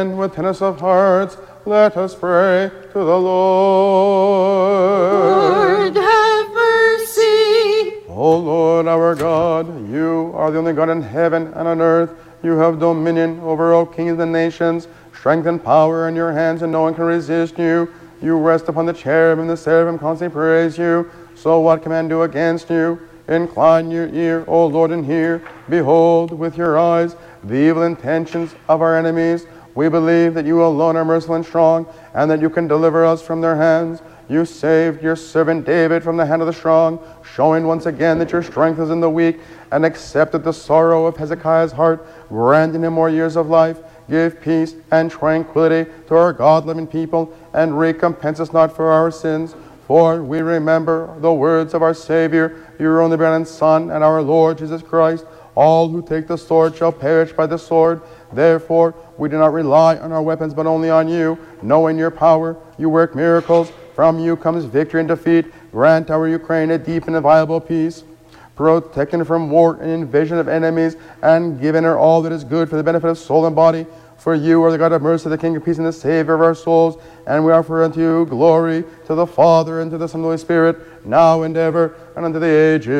And with tenderness of hearts, let us pray to the Lord. Lord, have mercy. O Lord our God, you are the only God in heaven and on earth. You have dominion over all kings and nations. Strength and power in your hands, and no one can resist you. You rest upon the cherubim, the seraphim constantly praise you. So what can man do against you? Incline your ear, O Lord, and hear. Behold with your eyes the evil intentions of our enemies. We believe that you alone are merciful and strong, and that you can deliver us from their hands. You saved your servant David from the hand of the strong, showing once again that your strength is in the weak, and accepted the sorrow of Hezekiah's heart, granting him more years of life. Give peace and tranquility to our God-loving people, and recompense us not for our sins. For we remember the words of our Savior, your only begotten Son, and our Lord Jesus Christ. All who take the sword shall perish by the sword. Therefore, we do not rely on our weapons, but only on you. Knowing your power, you work miracles. From you comes victory and defeat. Grant our Ukraine a deep and inviolable peace, protecting her from war and invasion of enemies, and giving her all that is good for the benefit of soul and body. For you are the God of mercy, the King of peace, and the Savior of our souls. And we offer unto you glory, to the Father, and to the Son, and the Holy Spirit, now and ever, and unto the ages.